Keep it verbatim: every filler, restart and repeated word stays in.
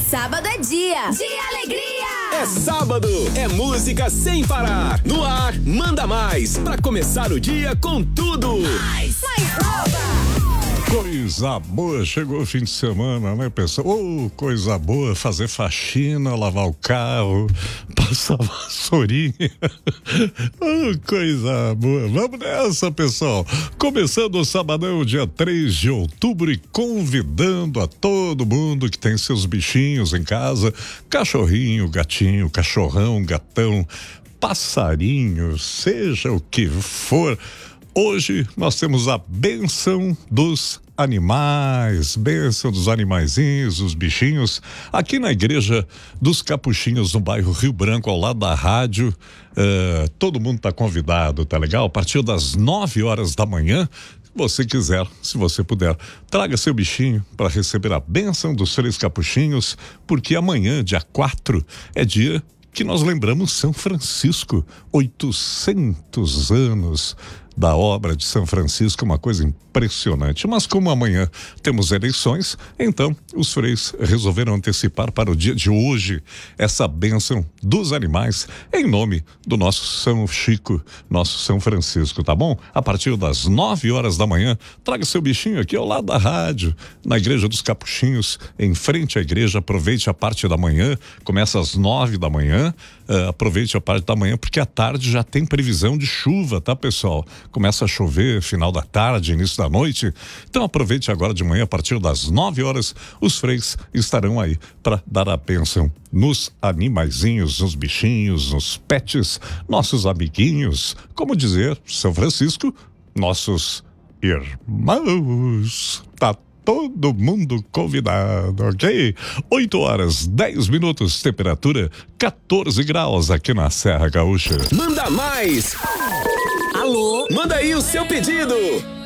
sábado é dia de alegria. É sábado, é música sem parar. No ar, manda mais, pra começar o dia com tudo. Mais, mais nova. Coisa boa, chegou o fim de semana, né, pessoal? Oh, coisa boa, fazer faxina, lavar o carro, passar vassourinha. Oh, coisa boa. Vamos nessa, pessoal. Começando o sabadão, dia três de outubro, e convidando a todo mundo que tem seus bichinhos em casa, cachorrinho, gatinho, cachorrão, gatão, passarinho, seja o que for. Hoje nós temos a bênção dos animais, bênção dos animaizinhos, dos bichinhos, aqui na Igreja dos Capuchinhos, no bairro Rio Branco, ao lado da rádio. Uh, todo mundo está convidado, tá legal? A partir das nove horas da manhã, se você quiser, se você puder, traga seu bichinho para receber a bênção dos Três Capuchinhos, porque amanhã, dia quatro, é dia que nós lembramos São Francisco, oitocentos anos da obra de São Francisco, uma coisa impressionante. Mas como amanhã temos eleições, então os freis resolveram antecipar para o dia de hoje essa bênção dos animais em nome do nosso São Chico, nosso São Francisco, tá bom? A partir das nove horas da manhã, traga seu bichinho aqui ao lado da rádio, na Igreja dos Capuchinhos, em frente à igreja. Aproveite a parte da manhã, começa às nove da manhã, uh, aproveite a parte da manhã, porque à tarde já tem previsão de chuva, tá, pessoal? Começa a chover final da tarde, início da noite. Então aproveite agora de manhã, a partir das nove horas, os freis estarão aí para dar a bênção nos animaizinhos, nos bichinhos, nos pets, nossos amiguinhos. Como dizer, São Francisco, nossos irmãos. Tá todo mundo convidado, ok? oito horas, dez minutos, temperatura quatorze graus aqui na Serra Gaúcha. Manda mais! Alô? Manda aí o seu pedido!